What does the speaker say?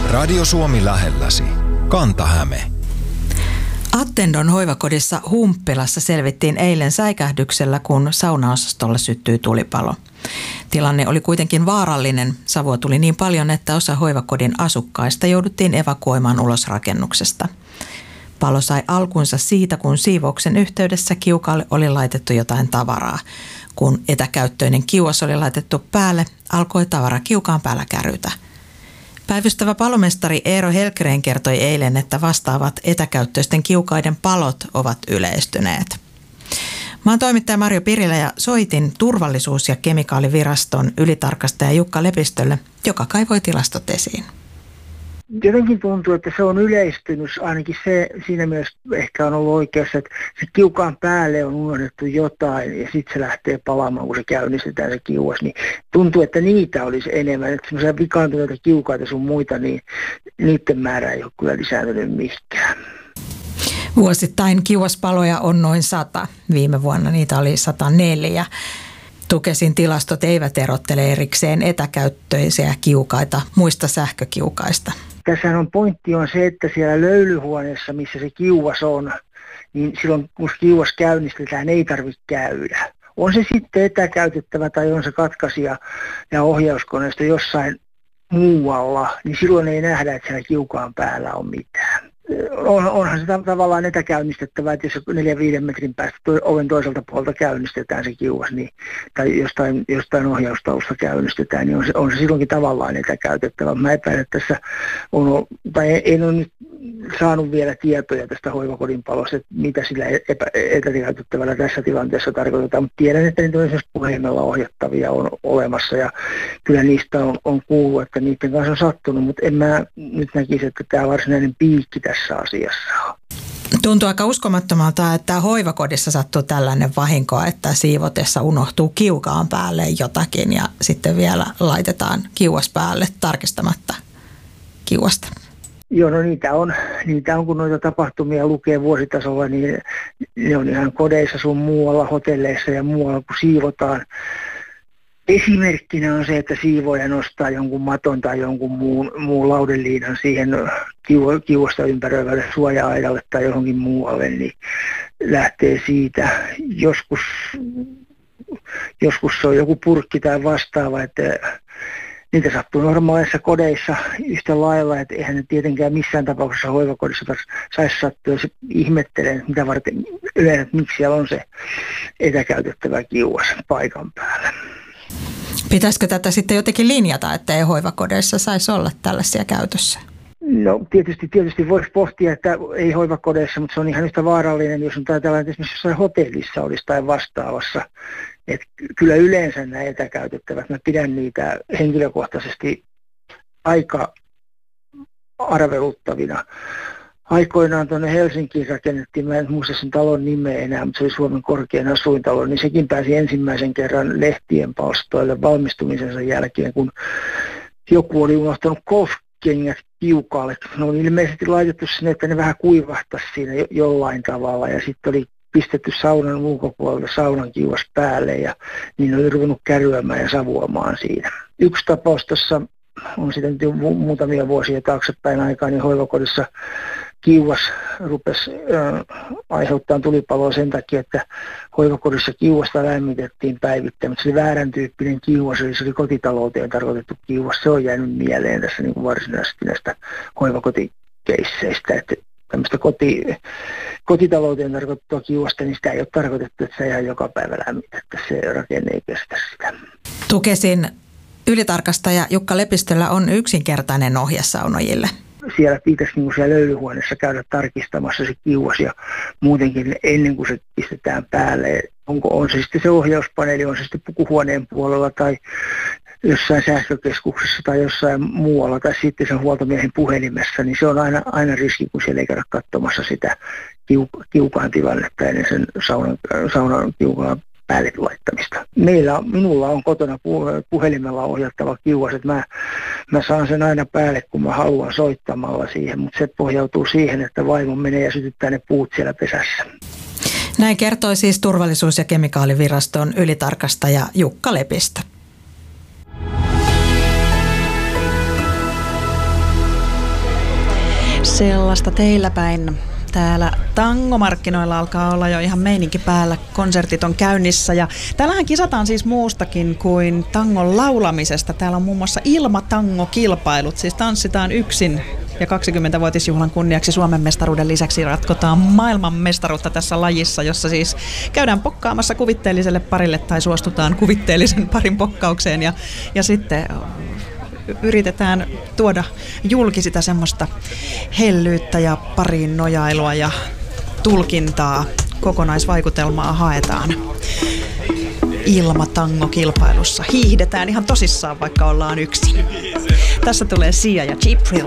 Radio Suomi lähelläsi. Kanta-Häme. Attendon hoivakodissa Humppilassa selvittiin eilen säikähdyksellä, kun saunaosastolla syttyi tulipalo. Tilanne oli kuitenkin vaarallinen. Savua tuli niin paljon, että osa hoivakodin asukkaista jouduttiin evakuoimaan ulos rakennuksesta. Palo sai alkunsa siitä, kun siivouksen yhteydessä kiukaalle oli laitettu jotain tavaraa. Kun etäkäyttöinen kiuas oli laitettu päälle, alkoi tavara kiukaan päällä kärytä. Päivystävä palomestari Eero Helgren kertoi eilen, että vastaavat etäkäyttöisten kiukaiden palot ovat yleistyneet. Mä oon toimittaja Marjo Pirilä ja soitin Turvallisuus- ja kemikaaliviraston ylitarkastaja Jukka Lepistölle, joka kaivoi tilastot esiin. Jotenkin tuntuu, että se on yleistynyt, ainakin se siinä myös ehkä on ollut oikeassa, että se kiukaan päälle on unohdettu jotain ja sitten se lähtee palaamaan, kun se käynnistetään se kiuas. Niin tuntuu, että niitä olisi enemmän, että semmoisia vikaantuneita kiukaita sun muita, niin niiden määrä ei ole kyllä lisääntynyt mihinkään. Vuosittain kiuaspaloja on noin 100. Viime vuonna niitä oli 104. Tukesin tilastot eivät erottele erikseen etäkäyttöisiä kiukaita muista sähkökiukaista. Tässä pointti on se, että siellä löylyhuoneessa, missä se kiuas on, niin silloin kun kiuas käynnistetään, ei tarvitse käydä. On se sitten etäkäytettävä tai on se katkaisija ja ohjauskoneisto jossain muualla, niin silloin ei nähdä, että siellä kiukaan päällä on mitään. Onhan se tavallaan etäkäynnistettävä, että jos 4-5 metrin päästä oven toiselta puolelta käynnistetään se kiuas, niin, tai jostain ohjaustausta käynnistetään, niin on se silloinkin tavallaan etäkäytettävä. Mä epäilen, että tässä en ole nyt saanut vielä tietoja tästä hoivakodin palosta, että mitä sillä etäkäytettävällä tässä tilanteessa tarkoitetaan, mutta tiedän, että niitä on esimerkiksi puhelimella ohjattavia on olemassa ja kyllä niistä on kuullut, että niiden kanssa on sattunut, mutta en mä nyt näkisi, että tämä varsinainen piikki tässä asiassa on. Tuntuu aika uskomattomalta, että hoivakodissa sattuu tällainen vahinko, että siivotessa unohtuu kiukaan päälle jotakin ja sitten vielä laitetaan kiuas päälle tarkistamatta kiuasta. Joo, no niitä on, kun noita tapahtumia lukee vuositasolla, niin ne on ihan kodeissa sun muualla, hotelleissa ja muualla, kun siivotaan. Esimerkkinä on se, että siivoja nostaa jonkun maton tai jonkun muun laudeliinan siihen kiuasta ympäröivälle suoja-aidalle tai johonkin muualle, niin lähtee siitä. Joskus se on joku purkki tai vastaava, että niitä sattuu normaaleissa kodeissa yhtä lailla, että eihän ne tietenkään missään tapauksessa hoivakodissa saisi sattua. Se ihmettelee, mitä varten yleensä, että miksi siellä on se etäkäytettävä kiuas paikan päällä. Pitäisikö tätä sitten jotenkin linjata, että ei hoivakodeissa saisi olla tällaisia käytössä? No tietysti voisi pohtia, että ei hoivakodeissa, mutta se on ihan yhtä vaarallinen, jos on tällainen, että esimerkiksi jossain hotellissa olisi tai vastaavassa. Että kyllä yleensä nämä etäkäytettävät, mä pidän niitä henkilökohtaisesti aika arveluttavina. Aikoinaan tuonne Helsinkiin rakennettiin, mä en muista sen talon nimeä enää, mutta se oli Suomen korkein asuintalo, niin sekin pääsi ensimmäisen kerran lehtien palstoille valmistumisensa jälkeen, kun joku oli unohtanut golfkengät kiukaalle. Ne on ilmeisesti laitettu sinne, että ne vähän kuivahtaisi siinä jollain tavalla ja sitten oli pistetty saunan ulkopuolelta saunan kiuas päälle ja niin oli ruvennut käryämään ja savuamaan siinä. Yksi tapaus tuossa on sitten muutamia vuosia taaksepäin aikaan, niin hoivakodissa kiuas rupesi aiheuttaa tulipaloa sen takia, että hoivakodissa kiuasta lämmitettiin päivittäin, mutta se oli väärän tyyppinen kiuas, eli se oli kotitalouteen tarkoitettu kiuas. Se on jäänyt mieleen tässä niin kuin varsinaisesti näistä hoivakotikeisseistä, että tämmöistä kotitalouteen tarkoitettua kiuasta, niin sitä ei ole tarkoitettu, että se ihan joka päivä lämmitettäisiin, se rakenne ei kestä sitä. Tukesin ylitarkastaja Jukka Lepistöllä on yksinkertainen ohje saunojille. Siellä pitäisi niin kuin siellä löylyhuoneessa käydä tarkistamassa se kiuas ja muutenkin ennen kuin se pistetään päälle. On se sitten se ohjauspaneeli, on se sitten pukuhuoneen puolella tai jossain sähkökeskuksessa tai jossain muualla tai sitten sen huoltomiehen puhelimessa, niin se on aina riski, kun siellä ei käydä katsomassa sitä kiukaan tilannetta ennen sen saunan kiukaan päälle laittamista. Minulla on kotona puhelimella ohjattava kiuas, että mä saan sen aina päälle, kun mä haluan soittamalla siihen, mutta se pohjautuu siihen, että vaimo menee ja sytyttää ne puut siellä pesässä. Näin kertoi siis Turvallisuus- ja kemikaaliviraston ylitarkastaja Jukka Lepistö. Sellaista teillä päin. Täällä tangomarkkinoilla alkaa olla jo ihan meininki päällä, konsertit on käynnissä ja täällähän kisataan siis muustakin kuin tangon laulamisesta. Täällä on muun muassa ilmatangokilpailut, siis tanssitaan yksin ja 20-vuotisjuhlan kunniaksi Suomen mestaruuden lisäksi ratkotaan maailman mestaruutta tässä lajissa, jossa siis käydään pokkaamassa kuvitteelliselle parille tai suostutaan kuvitteellisen parin pokkaukseen ja sitten yritetään tuoda julki sitä semmoista hellyyttä ja pariin nojailua ja tulkintaa, kokonaisvaikutelmaa haetaan. Ilmatangokilpailussa hiihdetään ihan tosissaan, vaikka ollaan yksin. Tässä tulee Sia ja Cheap Thrill.